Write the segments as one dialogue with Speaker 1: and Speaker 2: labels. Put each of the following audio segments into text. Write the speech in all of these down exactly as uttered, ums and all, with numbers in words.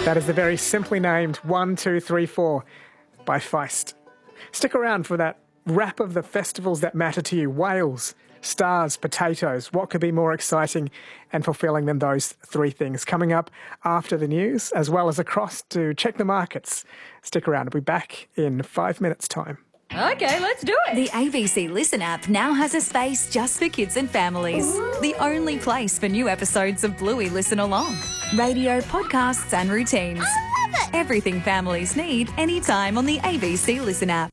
Speaker 1: That is the very simply named one two three four by Feist. Stick around for that wrap of the festivals that matter to you. Whales, stars, potatoes. What could be more exciting and fulfilling than those three things? Coming up after the news, as well as across to check the markets. Stick around. We'll be back in five minutes' time.
Speaker 2: Okay, let's do it.
Speaker 3: The A B C Listen app now has a space just for kids and families. Ooh. The only place for new episodes of Bluey Listen Along. Radio, podcasts and routines.
Speaker 2: I love it.
Speaker 3: Everything families need anytime on the A B C Listen app.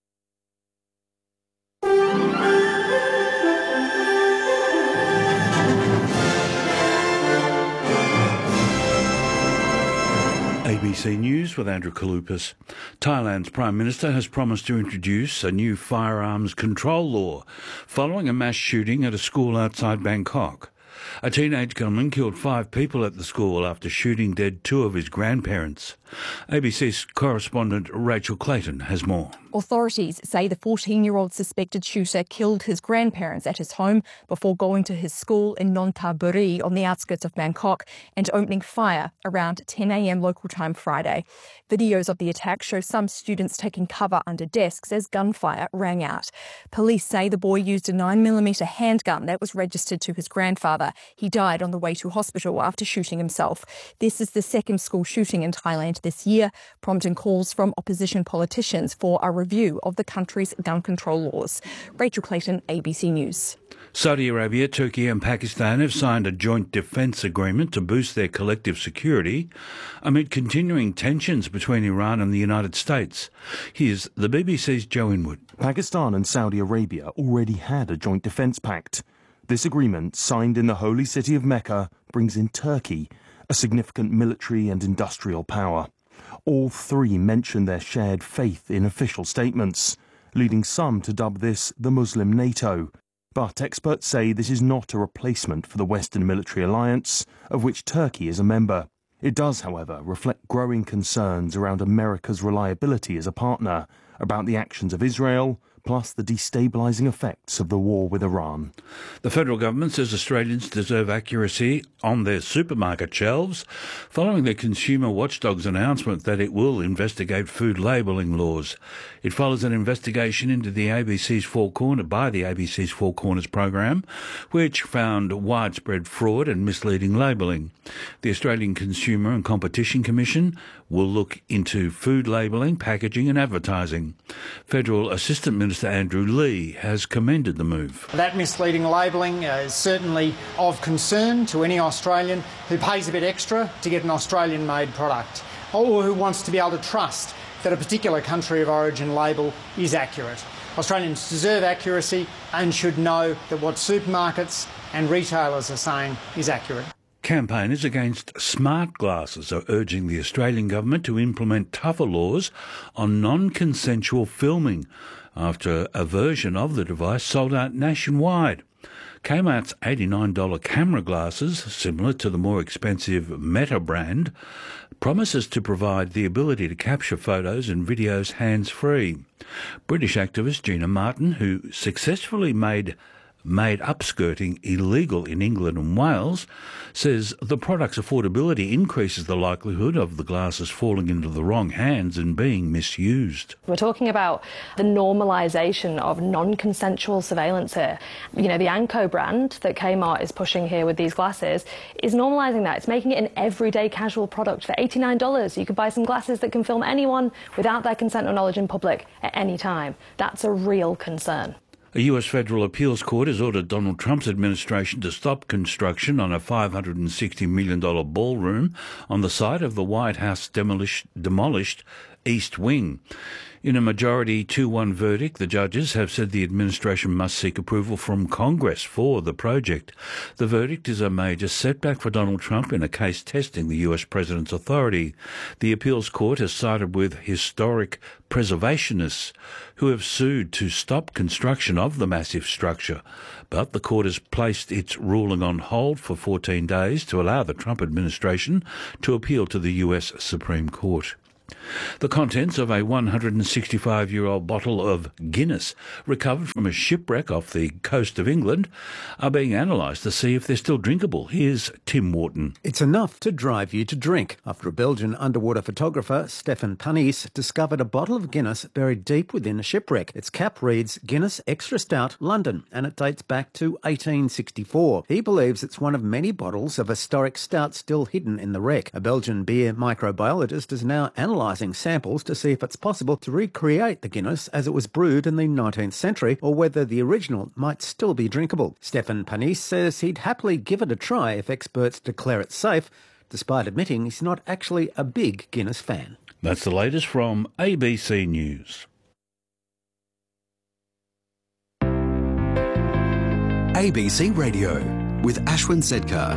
Speaker 4: A B C News with Andrew Kalupas. Thailand's Prime Minister has promised to introduce a new firearms control law following a mass shooting at a school outside Bangkok. A teenage gunman killed five people at the school after shooting dead two of his grandparents. A B C's correspondent Rachel Clayton has more.
Speaker 5: Authorities say the fourteen-year-old suspected shooter killed his grandparents at his home before going to his school in Nonthaburi on the outskirts of Bangkok and opening fire around ten a.m. local time Friday. Videos of the attack show some students taking cover under desks as gunfire rang out. Police say the boy used a nine millimeter handgun that was registered to his grandfather. He died on the way to hospital after shooting himself. This is the second school shooting in Thailand this year, prompting calls from opposition politicians for a review of the country's gun control laws. Rachel Clayton, A B C News.
Speaker 4: Saudi Arabia, Turkey and Pakistan have signed a joint defence agreement to boost their collective security amid continuing tensions between Iran and the United States. Here's the B B C's Joe Inwood.
Speaker 6: Pakistan and Saudi Arabia already had a joint defence pact. This agreement, signed in the holy city of Mecca, brings in Turkey, a significant military and industrial power. All three mention their shared faith in official statements, leading some to dub this the Muslim NATO. But experts say this is not a replacement for the Western military alliance, of which Turkey is a member. It does, however, reflect growing concerns around America's reliability as a partner, about the actions of Israel, plus the destabilising effects of the war with Iran.
Speaker 4: The federal government says Australians deserve accuracy on their supermarket shelves, following the Consumer Watchdog's announcement that it will investigate food labelling laws. It follows an investigation into the A B C's Four Corners by the A B C's Four Corners program, which found widespread fraud and misleading labelling. The Australian Consumer and Competition Commission will look into food labelling, packaging and advertising. Federal Assistant Minister Andrew Lee has commended the move.
Speaker 7: That misleading labelling uh, is certainly of concern to any Australian who pays a bit extra to get an Australian-made product, or who wants to be able to trust that a particular country of origin label is accurate. Australians deserve accuracy and should know that what supermarkets and retailers are saying is accurate.
Speaker 4: Campaigners against smart glasses are urging the Australian government to implement tougher laws on non-consensual filming after a version of the device sold out nationwide. Kmart's eighty-nine dollars camera glasses, similar to the more expensive Meta brand, promises to provide the ability to capture photos and videos hands-free. British activist Gina Martin, who successfully made made upskirting illegal in England and Wales, says the product's affordability increases the likelihood of the glasses falling into the wrong hands and being misused.
Speaker 8: We're talking about the normalisation of non-consensual surveillance here. You know, the Anko brand that Kmart is pushing here with these glasses is normalising that. It's making it an everyday casual product. For eighty-nine dollars, you can buy some glasses that can film anyone without their consent or knowledge in public at any time. That's a real concern.
Speaker 4: A U S federal appeals court has ordered Donald Trump's administration to stop construction on a five hundred sixty million dollars ballroom on the site of the White House demolished, demolished East Wing. In a majority two one verdict, the judges have said the administration must seek approval from Congress for the project. The verdict is a major setback for Donald Trump in a case testing the U S president's authority. The appeals court has sided with historic preservationists who have sued to stop construction of the massive structure. But the court has placed its ruling on hold for fourteen days to allow the Trump administration to appeal to the U S Supreme Court. The contents of a one hundred sixty-five-year-old bottle of Guinness recovered from a shipwreck off the coast of England are being analysed to see if they're still drinkable. Here's Tim Wharton.
Speaker 9: It's enough to drive you to drink after a Belgian underwater photographer, Stefan Panis, discovered a bottle of Guinness buried deep within a shipwreck. Its cap reads Guinness Extra Stout London, and it dates back to eighteen sixty-four. He believes it's one of many bottles of historic stout still hidden in the wreck. A Belgian beer microbiologist is now analysing samples to see if it's possible to recreate the Guinness as it was brewed in the nineteenth century, or whether the original might still be drinkable. Stefan Panis says he'd happily give it a try if experts declare it safe, despite admitting he's not actually a big Guinness fan.
Speaker 4: That's the latest from A B C News.
Speaker 10: A B C Radio with Ashwin Sedkar.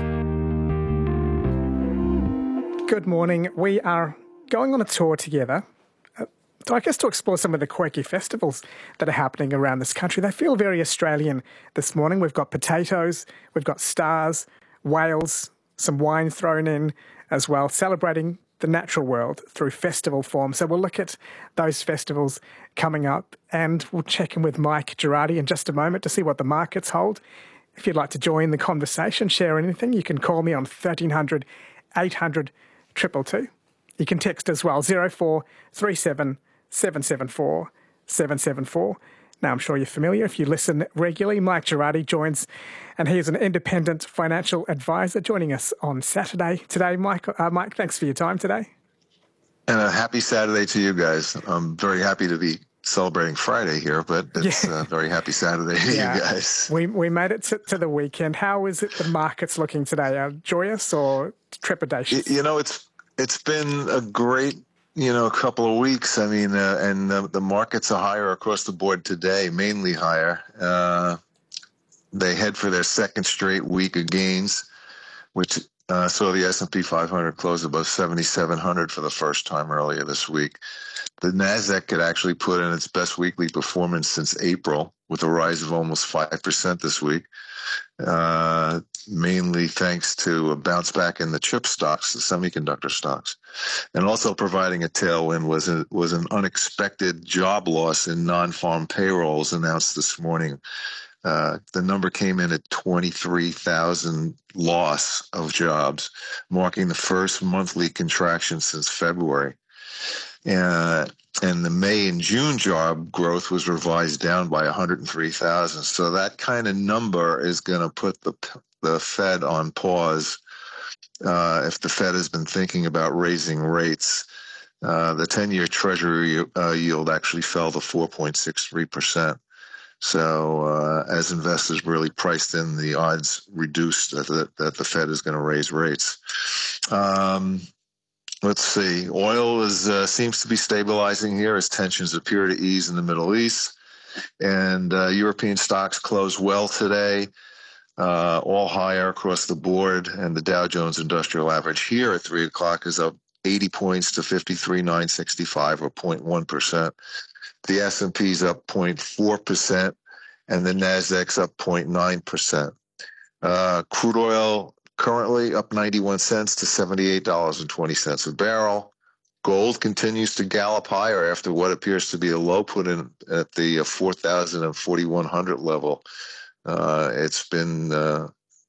Speaker 1: Good morning. We are going on a tour together, uh, I guess to explore some of the quirky festivals that are happening around this country. They feel very Australian this morning. We've got potatoes, we've got stars, whales, some wine thrown in as well, celebrating the natural world through festival form. So we'll look at those festivals coming up, and we'll check in with Mike Girardi in just a moment to see what the markets hold. If you'd like to join the conversation, share anything, you can call me on thirteen hundred, eight hundred, two two two. You can text as well, zero four three seven, seven seven four, seven seven four. Now, I'm sure you're familiar if you listen regularly. Mike Girardi joins, and he is an independent financial advisor joining us on Saturday today. Mike, uh, Mike, thanks for your time today.
Speaker 11: And a happy Saturday to you guys. I'm very happy to be celebrating Friday here, but it's
Speaker 1: yeah.
Speaker 11: a very happy Saturday to
Speaker 1: yeah.
Speaker 11: you guys.
Speaker 1: We we made it to, to the weekend. How is it the markets looking today? Uh, joyous or trepidatious?
Speaker 11: You know, it's it's been a great, you know, couple of weeks. I mean, uh, and the, the markets are higher across the board today, mainly higher. Uh, they head for their second straight week of gains, which uh, saw the S and P five hundred close above seventy-seven hundred for the first time earlier this week. The NASDAQ could actually put in its best weekly performance since April, with a rise of almost five percent this week, uh, mainly thanks to a bounce back in the chip stocks, the semiconductor stocks. And also providing a tailwind was, a, was an unexpected job loss in non-farm payrolls announced this morning. Uh, the number came in at twenty-three thousand loss of jobs, marking the first monthly contraction since February. Uh, and the May and June job growth was revised down by one hundred three thousand. So that kind of number is going to put the the Fed on pause. Uh, if the Fed has been thinking about raising rates, uh, the ten-year Treasury uh, yield actually fell to four point six three percent. So uh, as investors really priced in, the odds reduced that the, that the Fed is going to raise rates. Um, Let's see. Oil is uh, seems to be stabilizing here as tensions appear to ease in the Middle East. And uh, European stocks closed well today, uh, all higher across the board. And the Dow Jones Industrial Average here at three o'clock is up eighty points to fifty-three thousand nine hundred sixty-five, or zero point one percent. The S and P's up zero point four percent, and the NASDAQ's up zero point nine percent. Uh, crude oil currently up ninety-one cents to seventy-eight dollars and twenty cents a barrel. Gold continues to gallop higher after what appears to be a low put in at the four thousand and forty-one hundred level. Uh, it's been uh,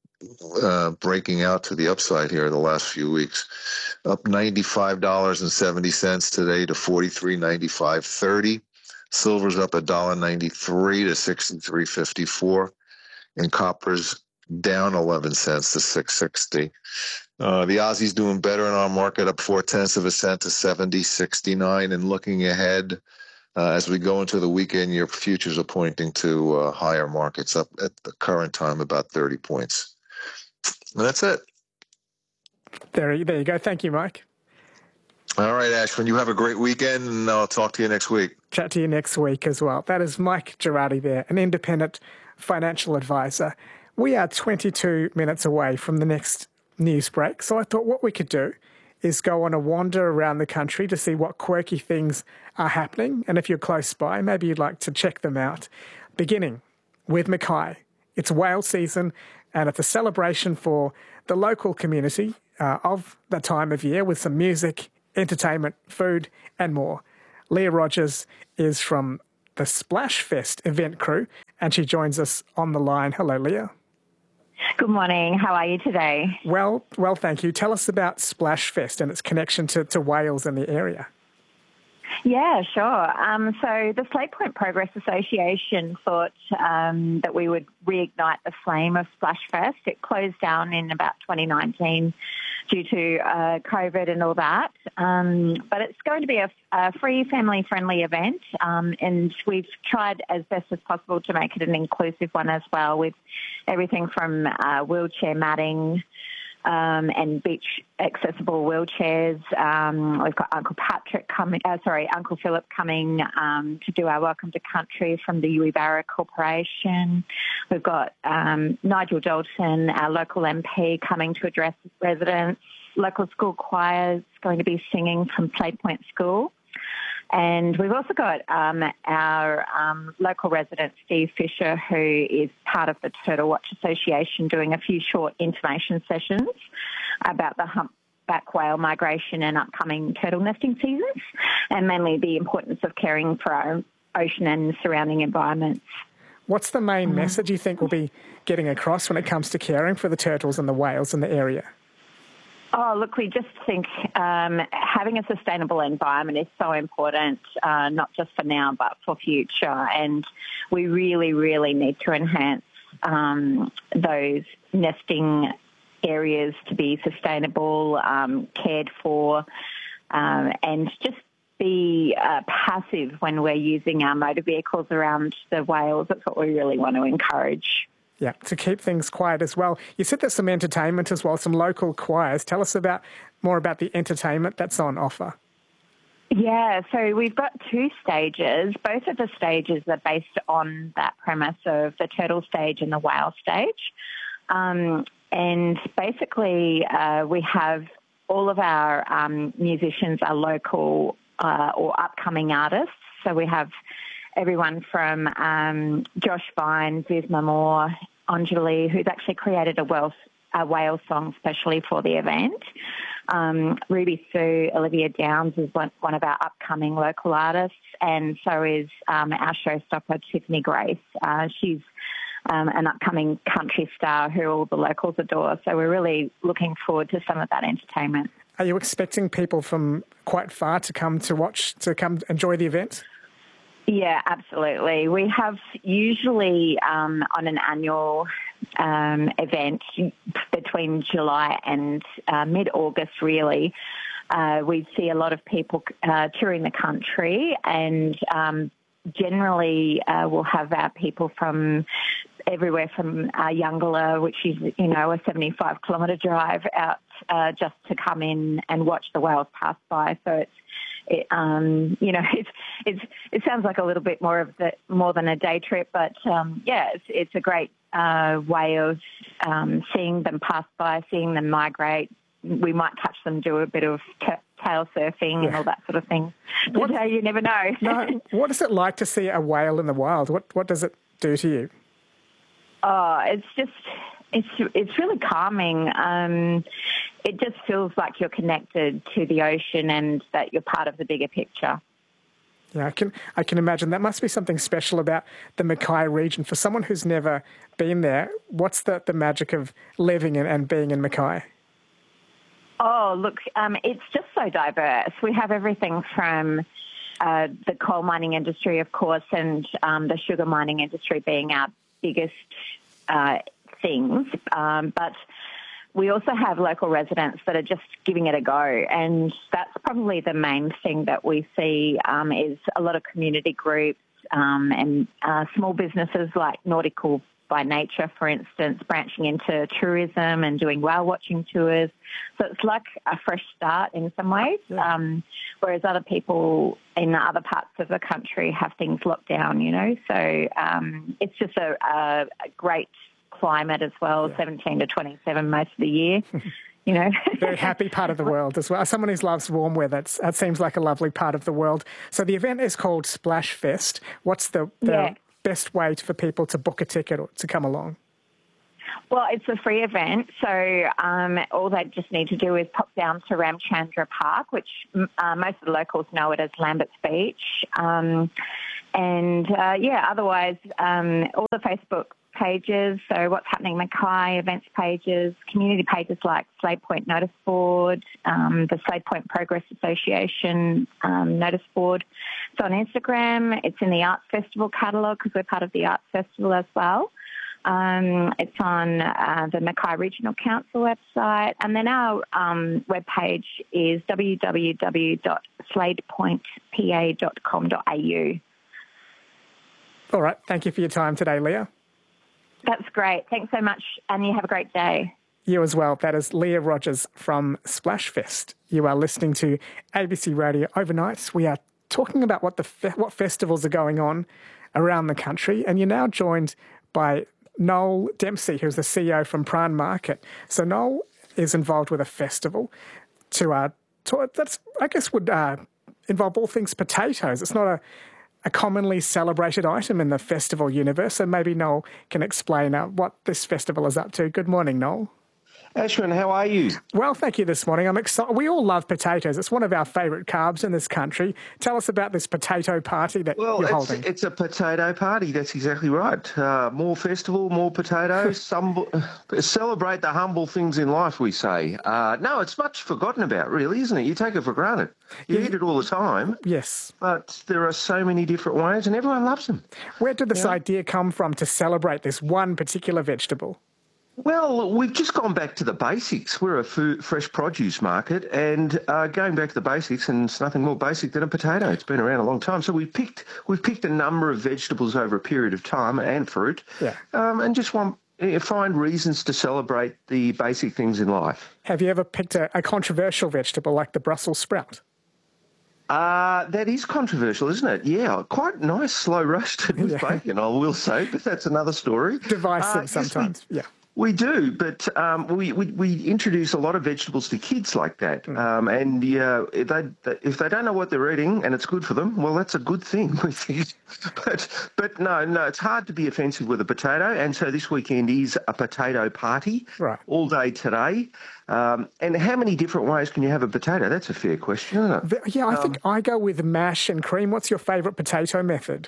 Speaker 11: uh, breaking out to the upside here the last few weeks. Up ninety-five dollars and seventy cents today to forty-three ninety-five thirty. Silver's up one dollar ninety-three to sixty-three fifty-four. And copper's down eleven cents to six sixty. Uh, the Aussie's doing better in our market, up four tenths of a cent to seventy sixty-nine. And looking ahead, uh, as we go into the weekend, your futures are pointing to uh, higher markets, up at the current time about thirty points. And that's it.
Speaker 1: There, there you go. Thank you, Mike.
Speaker 11: All right, Ashwin, you have a great weekend, and I'll talk to you next week.
Speaker 1: Chat to you next week as well. That is Mike Girardi there, an independent financial advisor. We are twenty-two minutes away from the next news break, so I thought what we could do is go on a wander around the country to see what quirky things are happening, and if you're close by, maybe you'd like to check them out. Beginning with Mackay. It's whale season, and it's a celebration for the local community uh, of the time of year with some music entertainment, food and more. Leah Rogers is from the Splash Fest event crew and she joins us on the line. Hello, Leah.
Speaker 12: Good morning. How are you today?
Speaker 1: Well, well, thank you. Tell us about Splash Fest and its connection to, to whales and the area.
Speaker 12: Yeah, sure. Um, so the Slade Point Progress Association thought um, that we would reignite the flame of Splash Fest. It closed down in about twenty nineteen due to uh, COVID and all that. Um, but it's going to be a, a free, family-friendly event, um, and we've tried as best as possible to make it an inclusive one as well, with everything from uh, wheelchair matting, Um, and beach-accessible wheelchairs. Um, we've got Uncle Patrick coming, uh, sorry, Uncle Philip coming um, to do our Welcome to Country from the Uwe Barra Corporation. We've got um, Nigel Dalton, our local M P, coming to address residents. Local school choirs going to be singing from Slade Point School. And we've also got um, our um, local resident, Steve Fisher, who is part of the Turtle Watch Association, doing a few short information sessions about the humpback whale migration and upcoming turtle nesting seasons, and mainly the importance of caring for our ocean and surrounding environments.
Speaker 1: What's the main mm. message you think we'll be getting across when it comes to caring for the turtles and the whales in the area?
Speaker 12: Oh, look, we just think um, having a sustainable environment is so important, uh, not just for now, but for future. And we really, really need to enhance um, those nesting areas to be sustainable, um, cared for, um, and just be uh, passive when we're using our motor vehicles around the whales. That's what we really want to encourage.
Speaker 1: Yeah, to keep things quiet as well. You said there's some entertainment as well, some local choirs. Tell us about more about the entertainment that's on offer.
Speaker 12: Yeah, so we've got two stages. Both of the stages are based on that premise of the turtle stage and the whale stage. Um, and basically uh, we have all of our um, musicians are local uh, or upcoming artists. So we have everyone from um, Josh Vine, Visma Moore, Anjali, who's actually created a, Welsh, a whale song specially for the event. Um, Ruby Sue, Olivia Downs is one, one of our upcoming local artists, and so is um, our showstopper, Tiffany Grace. Uh, she's um, an upcoming country star who all the locals adore, so we're really looking forward to some of that entertainment.
Speaker 1: Are you expecting people from quite far to come to watch, to come enjoy the event?
Speaker 12: Yeah, absolutely. We have usually um, on an annual um, event between July and uh, mid-August, really, uh, we see a lot of people uh, touring the country, and um, generally uh, we'll have our people from everywhere from uh, Youngalla, which is, you know, a seventy-five kilometre drive out uh, just to come in and watch the whales pass by. So it's It, um, you know, it's, it's, it sounds like a little bit more of the, more than a day trip, but um, yeah, it's, it's a great uh, way of um, seeing them pass by, seeing them migrate. We might catch them do a bit of t- tail surfing yeah. and all that sort of thing. What, you, know, you never know.
Speaker 1: No, what is it like to see a whale in the wild? What what does it do to you?
Speaker 12: Oh, it's just. It's it's really calming. Um, it just feels like you're connected to the ocean and that you're part of the bigger picture.
Speaker 1: Yeah, I can I can imagine. That must be something special about the Mackay region. For someone who's never been there, what's the, the magic of living and, and being in Mackay?
Speaker 12: Oh, look, um, it's just so diverse. We have everything from uh, the coal mining industry, of course, and um, the sugar mining industry being our biggest uh things, um, but we also have local residents that are just giving it a go, and that's probably the main thing that we see um, is a lot of community groups um, and uh, small businesses like Nautical by Nature, for instance, branching into tourism and doing whale watching tours. So it's like a fresh start in some ways, yeah. um, whereas other people in other parts of the country have things locked down, you know. So um, it's just a, a, a great climate as well, yeah. seventeen to twenty-seven most of the year, you know.
Speaker 1: Very happy part of the world as well. As someone who loves warm weather, it's, it seems like a lovely part of the world. So the event is called Splash Fest. What's the, the yeah. best way for people to book a ticket or to come along?
Speaker 12: Well, it's a free event, so um, all they just need to do is pop down to Ramchandra Park, which uh, most of the locals know it as Lambert's Beach. Um, and, uh, yeah, otherwise, um, all the Facebook pages, so What's Happening Mackay, events pages, community pages like Slade Point Notice Board, um, the Slade Point Progress Association um, Notice Board. It's on Instagram. It's in the Arts Festival catalogue because we're part of the Arts Festival as well. Um, it's on uh, the Mackay Regional Council website. And then our um, webpage is w w w dot slade point p a dot com dot a u.
Speaker 1: All right. Thank you for your time today, Leah.
Speaker 12: That's great. Thanks so much, and you have a great day.
Speaker 1: You as well. That is Leah Rogers from Splashfest. You are listening to A B C Radio Overnight. We are talking about what the fe- what festivals are going on around the country, and you're now joined by Noel Dempsey, who's the C E O from Prahran Market. So Noel is involved with a festival to, uh, to that's I guess would uh, involve all things potatoes. It's not a a commonly celebrated item in the festival universe. So maybe Noel can explain uh, what this festival is up to. Good morning, Noel.
Speaker 13: Ashwin, how are you?
Speaker 1: Well, thank you this morning. I'm excited. We all love potatoes. It's one of our favourite carbs in this country. Tell us about this potato party that
Speaker 13: well,
Speaker 1: you're
Speaker 13: it's,
Speaker 1: holding.
Speaker 13: It's a potato party. That's exactly right. Uh, more festival, more potatoes. Some, celebrate the humble things in life, we say. Uh, no, it's much forgotten about, really, isn't it? You take it for granted. You yeah. eat it all the time.
Speaker 1: Yes.
Speaker 13: But there are so many different ways, and everyone loves them.
Speaker 1: Where did this
Speaker 13: yeah.
Speaker 1: idea come from to celebrate this one particular vegetable?
Speaker 13: Well, we've just gone back to the basics. We're a food, fresh produce market, and uh, going back to the basics, and it's nothing more basic than a potato. It's been around a long time. So we've picked we've picked a number of vegetables over a period of time, and fruit,
Speaker 1: yeah.
Speaker 13: um, and just want uh, find reasons to celebrate the basic things in life.
Speaker 1: Have you ever picked a, a controversial vegetable like the Brussels sprout?
Speaker 13: Uh, that is controversial, isn't it? Yeah, quite nice, slow roasted with yeah. bacon, I will say, but that's another story.
Speaker 1: Divisive
Speaker 13: uh,
Speaker 1: sometimes,
Speaker 13: yes, we,
Speaker 1: yeah.
Speaker 13: We do, but um, we, we we introduce a lot of vegetables to kids like that, mm. um, and uh, if they if they don't know what they're eating and it's good for them, well, that's a good thing. We think. But but no, no, it's hard to be offensive with a potato, and so this weekend is a potato party
Speaker 1: right.
Speaker 13: all day today. Um, and how many different ways can you have a potato? That's a fair question, isn't it?
Speaker 1: Yeah, I
Speaker 13: um,
Speaker 1: think I go with mash and cream. What's your favourite potato method?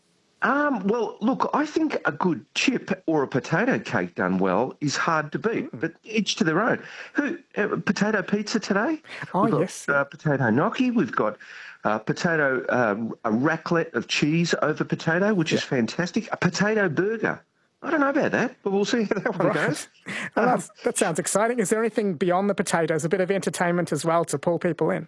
Speaker 13: Um, well, look, I think a good chip or a potato cake done well is hard to beat, but each to their own. Who uh, potato pizza today?
Speaker 1: Oh,
Speaker 13: we've got,
Speaker 1: yes.
Speaker 13: Uh, potato gnocchi. We've got uh, potato, uh, a raclette of cheese over potato, which yeah. is fantastic. A potato burger. I don't know about that, but we'll see how that one
Speaker 1: right.
Speaker 13: goes.
Speaker 1: Well,
Speaker 13: um,
Speaker 1: that sounds exciting. Is there anything beyond the potatoes, a bit of entertainment as well to pull people in?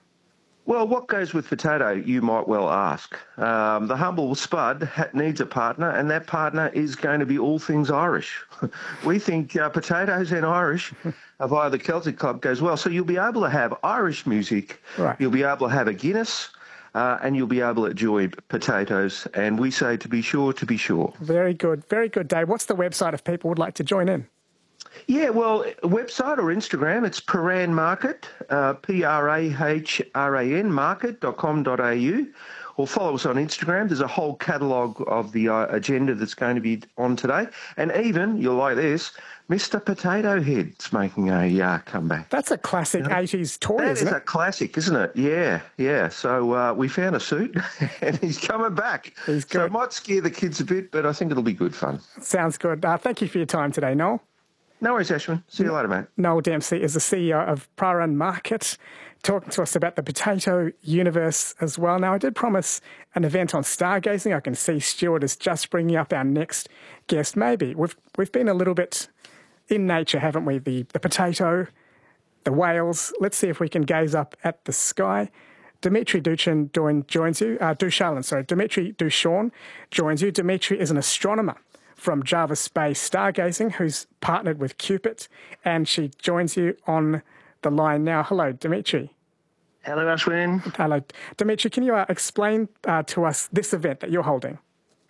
Speaker 13: Well, what goes with potato, you might well ask. Um, the humble spud needs a partner, and that partner is going to be all things Irish. We think uh, potatoes and Irish via the Celtic Club goes well. So you'll be able to have Irish music,
Speaker 1: right.
Speaker 13: you'll be able to have a Guinness, uh, and you'll be able to enjoy potatoes. And we say to be sure, to be sure.
Speaker 1: Very good, very good, Dave. What's the website if people would like to join in?
Speaker 13: Yeah, well, website or Instagram, it's Prahran Market, uh, P R A H R A N, market dot com dot a u, or follow us on Instagram. There's a whole catalogue of the uh, agenda that's going to be on today. And even, you'll like this, Mister Potato Head's making a uh, comeback.
Speaker 1: That's a classic you know? eighties toy,
Speaker 13: that
Speaker 1: isn't
Speaker 13: is
Speaker 1: it?
Speaker 13: a classic, isn't it? Yeah, yeah. So uh, we found a suit, and he's coming back.
Speaker 1: He's good.
Speaker 13: So it might scare the kids a bit, but I think it'll be good fun.
Speaker 1: Sounds good. Uh, thank you for your time today, Noel.
Speaker 13: No worries, Ashwin. See you later, mate.
Speaker 1: Noel Dempsey is the C E O of Prahran Market, talking to us about the potato universe as well. Now, I did promise an event on stargazing. I can see Stuart is just bringing up our next guest. Maybe we've we've been a little bit in nature, haven't we? The the potato, the whales. Let's see if we can gaze up at the sky. Dimitri Duchin joins you. Uh, Duchalin, sorry. Dimitri Duchan joins you. Dimitri is an astronomer from Jarvis Space Stargazing, who's partnered with Cupid, and she joins you on the line now. Hello, Dimitri.
Speaker 14: Hello, Ashwin.
Speaker 1: Hello. Dimitri, can you uh, explain uh, to us this event that you're holding?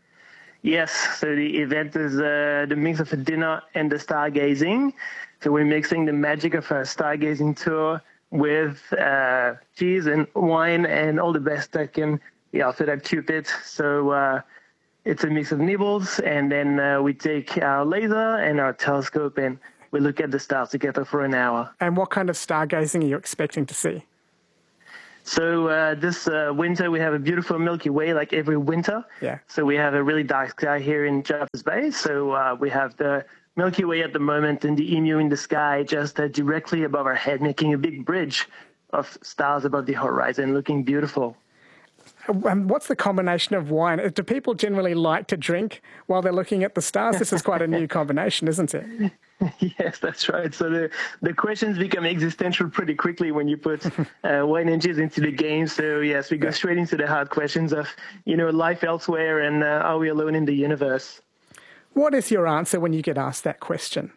Speaker 14: Yes, so the event is uh, the mix of a dinner and the stargazing. So we're mixing the magic of a stargazing tour with uh, cheese and wine and all the best that can be offered at Cupid. So uh, it's a mix of nibbles, and then uh, we take our laser and our telescope and we look at the stars together for an hour.
Speaker 1: And what kind of stargazing are you expecting to see?
Speaker 14: So uh, this uh, winter we have a beautiful Milky Way, like every winter.
Speaker 1: Yeah.
Speaker 14: So we have a really dark sky here in Jervis Bay. So uh, we have the Milky Way at the moment and the Emu in the sky just uh, directly above our head, making a big bridge of stars above the horizon, looking beautiful.
Speaker 1: And what's the combination of wine? Do people generally like to drink while they're looking at the stars? This is quite a new combination, isn't it?
Speaker 14: Yes, that's right. So the, the questions become existential pretty quickly when you put uh, wine and cheese into the game. So yes, we go straight into the hard questions of, you know, life elsewhere and uh, are we alone in the universe?
Speaker 1: What is your answer when you get asked that question?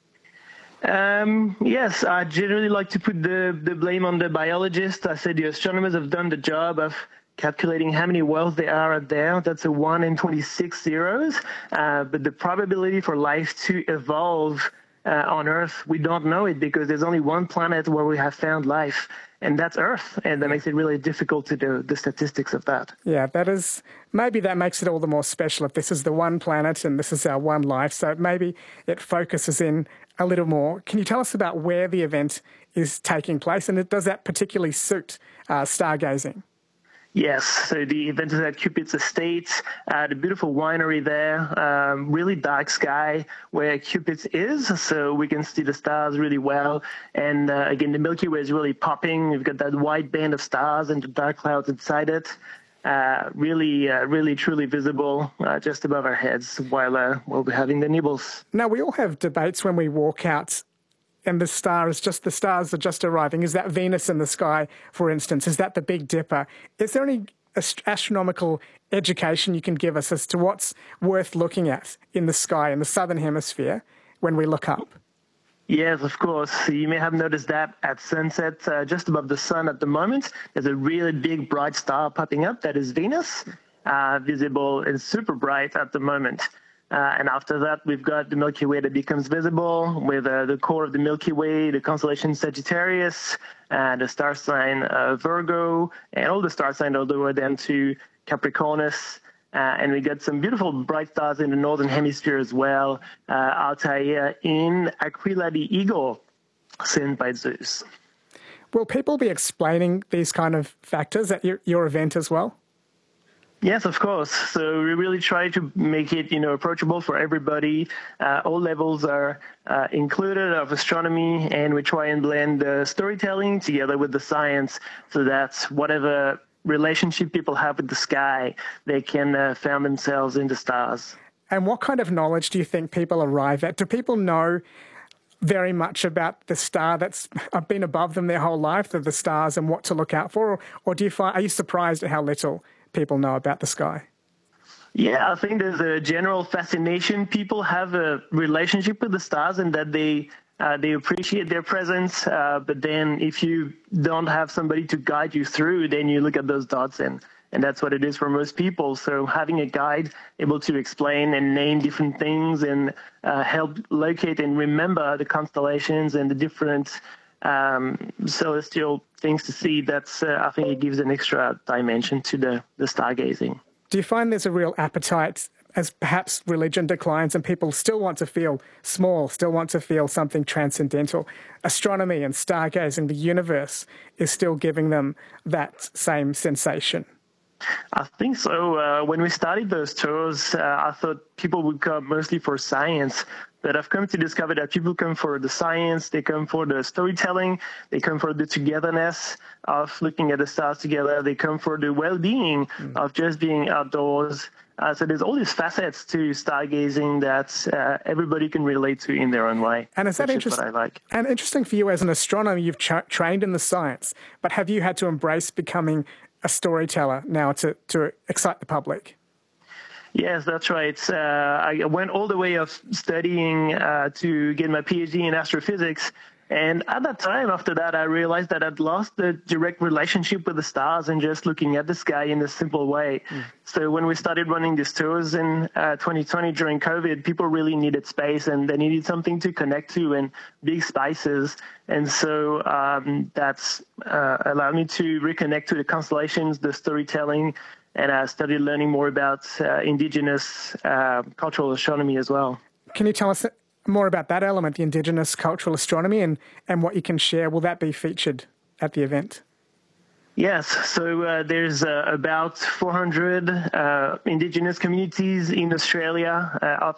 Speaker 14: Um, yes, I generally like to put the, the blame on the biologists. I said the astronomers have done the job of calculating how many whales there are out there. That's a one in twenty-six zeros. Uh, but the probability for life to evolve uh, on Earth, we don't know it because there's only one planet where we have found life, and that's Earth. And that makes it really difficult to do the statistics of that.
Speaker 1: Yeah, that is, maybe that makes it all the more special if this is the one planet and this is our one life. So maybe it focuses in a little more. Can you tell us about where the event is taking place, and does that particularly suit uh, stargazing?
Speaker 14: Yes, so the event is at Cupid's Estate, uh, the beautiful winery there, um, really dark sky where Cupid's is, so we can see the stars really well. And uh, again, the Milky Way is really popping. We've got that white band of stars and the dark clouds inside it. Uh, really, uh, really, truly visible uh, just above our heads while uh, we'll be having the nibbles.
Speaker 1: Now, we all have debates when we walk out and the stars, just the stars are just arriving. Is that Venus in the sky, for instance? Is that the Big Dipper? Is there any ast- astronomical education you can give us as to what's worth looking at in the sky in the southern hemisphere when we look up?
Speaker 14: Yes, of course. You may have noticed that at sunset, uh, just above the sun at the moment, there's a really big bright star popping up. That is Venus, uh, visible and super bright at the moment. Uh, and after that, we've got the Milky Way that becomes visible with uh, the core of the Milky Way, the constellation Sagittarius, uh, the star sign uh, Virgo, and all the star signs all the way down to Capricornus. Uh, and we got some beautiful bright stars in the northern hemisphere as well, uh, Altair in Aquila the Eagle, sent by Zeus.
Speaker 1: Will people be explaining these kind of factors at your, your event as well?
Speaker 14: Yes, of course. So we really try to make it, you know, approachable for everybody. Uh, all levels are uh, included of astronomy, and we try and blend the storytelling together with the science so that whatever relationship people have with the sky, they can uh, find themselves in the stars.
Speaker 1: And what kind of knowledge do you think people arrive at? Do people know very much about the star that's been above them their whole life, the, the stars and what to look out for? Or, or do you find, are you surprised at how little people know about the sky?
Speaker 14: Yeah, I think there's a general fascination. People have a relationship with the stars and that they uh, they appreciate their presence. Uh, but then if you don't have somebody to guide you through, then you look at those dots and, and that's what it is for most people. So having a guide able to explain and name different things and uh, help locate and remember the constellations and the different um, celestial things to see, that's uh, I think it gives an extra dimension to the, the stargazing.
Speaker 1: Do you find there's a real appetite as perhaps religion declines and people still want to feel small, still want to feel something transcendental? Astronomy and stargazing, the universe, is still giving them that same sensation?
Speaker 14: I think so. Uh, when we started those tours, uh, I thought people would come mostly for science. But I've come to discover that people come for the science, they come for the storytelling, they come for the togetherness of looking at the stars together, they come for the well-being mm. of just being outdoors. Uh, so there's all these facets to stargazing that uh, everybody can relate to in their own way.
Speaker 1: And is that interesting?
Speaker 14: What I like.
Speaker 1: And interesting for you as an astronomer, you've tra- trained in the science, but have you had to embrace becoming a storyteller now to, to excite the public?
Speaker 14: Yes, that's right. Uh, I went all the way of studying uh, to get my PhD in astrophysics. And at that time, after that, I realized that I'd lost the direct relationship with the stars and just looking at the sky in a simple way. Mm. So when we started running these tours in uh, twenty twenty during COVID, people really needed space and they needed something to connect to and big spaces. And so um, that's uh, allowed me to reconnect to the constellations, the storytelling, and uh, started learning more about uh, Indigenous uh, cultural astronomy as well.
Speaker 1: Can you tell us more about that element, the Indigenous cultural astronomy, and, and what you can share? Will that be featured at the event?
Speaker 14: Yes, so uh, there's uh, about four hundred uh, Indigenous communities in Australia uh,